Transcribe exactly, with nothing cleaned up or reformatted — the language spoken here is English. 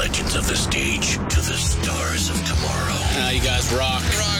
legends of the stage to the stars of tomorrow. Uh, you guys rock. Rock.